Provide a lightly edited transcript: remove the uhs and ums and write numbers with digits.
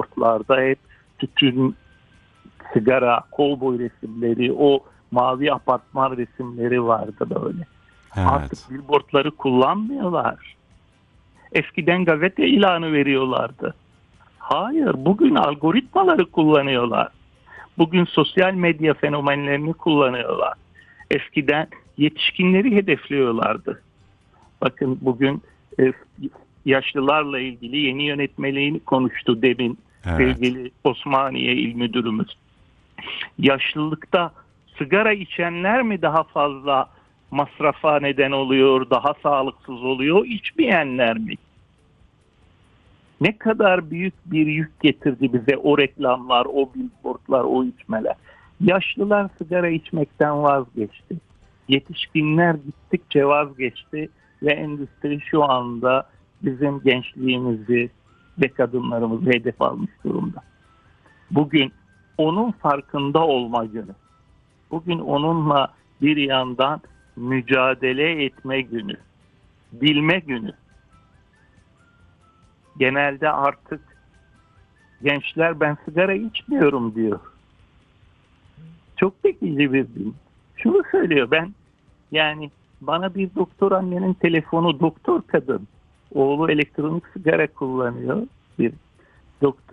billboardlarda hep tütün, sigara, kovboy resimleri, o mavi apartman resimleri vardı böyle. Artık Evet. billboardları kullanmıyorlar. Eskiden gazete ilanı veriyorlardı. Hayır, bugün algoritmaları kullanıyorlar. Bugün sosyal medya fenomenlerini kullanıyorlar. Eskiden yetişkinleri hedefliyorlardı. Bakın bugün yaşlılarla ilgili yeni yönetmeliğini konuştu demin Evet. sevgili Osmaniye İl Müdürümüz. Yaşlılıkta sigara içenler mi daha fazla masrafa neden oluyor, daha sağlıksız oluyor, içmeyenler mi? Ne kadar büyük bir yük getirdi bize o reklamlar, o billboardlar, o içmeler. Yaşlılar sigara içmekten vazgeçti. Yetişkinler gittikçe vazgeçti ve endüstri şu anda bizim gençliğimizi ve kadınlarımızı hedef almış durumda. Bugün onun farkında olma günü. Bugün onunla bir yandan mücadele etme günü, bilme günü. Genelde artık gençler ben sigara içmiyorum diyor. Çok zekice bir din. Şunu söylüyor yani bana bir doktor annenin telefonu, doktor kadın, oğlu elektronik sigara kullanıyor. Bir doktor